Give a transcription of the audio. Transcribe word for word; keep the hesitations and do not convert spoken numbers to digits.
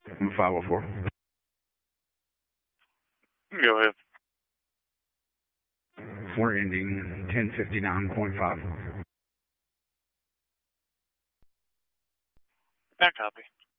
five oh four. Go ahead. We're ending ten fifty-nine point five. That copy.